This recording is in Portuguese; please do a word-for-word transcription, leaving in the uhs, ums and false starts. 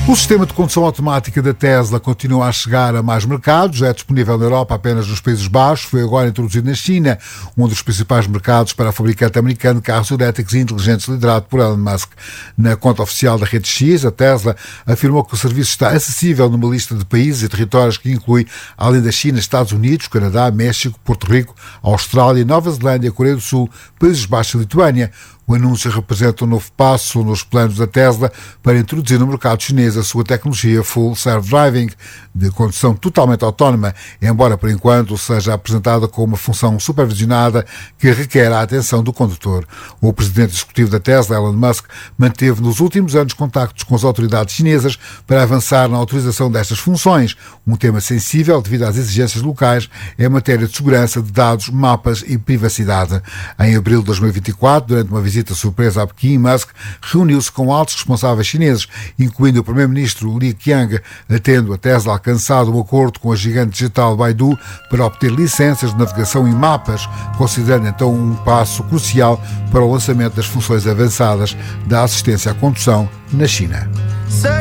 O sistema de condução automática da Tesla continua a chegar a mais mercados. É disponível na Europa apenas nos Países Baixos. Foi agora introduzido na China, um dos principais mercados para a fabricante americana de carros elétricos e inteligentes liderado por Elon Musk. Na conta oficial da rede X, a Tesla afirmou que o serviço está acessível numa lista de países e territórios que inclui, além da China, Estados Unidos, Canadá, México, Porto Rico, Austrália, Nova Zelândia, Coreia do Sul, Países Baixos e Lituânia. O anúncio representa um novo passo nos planos da Tesla para introduzir no mercado chinês a sua tecnologia Full Self-Driving, de condução totalmente autónoma, embora por enquanto seja apresentada como uma função supervisionada que requer a atenção do condutor. O presidente executivo da Tesla, Elon Musk, manteve nos últimos anos contactos com as autoridades chinesas para avançar na autorização destas funções, um tema sensível devido às exigências locais em matéria de segurança de dados, mapas e privacidade. Em abril de dois mil e vinte e quatro, durante uma visita surpresa a Pequim, Musk reuniu-se com altos responsáveis chineses, incluindo o primeiro-ministro Li Qiang, tendo a Tesla alcançado um acordo com a gigante digital Baidu para obter licenças de navegação e mapas, considerando então um passo crucial para o lançamento das funções avançadas da assistência à condução na China.